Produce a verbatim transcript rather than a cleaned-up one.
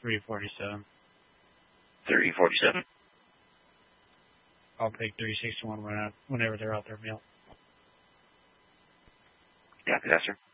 three forty-seven. three forty-seven. I'll take three sixty-one whenever they're out there, Neil. Copy that, sir.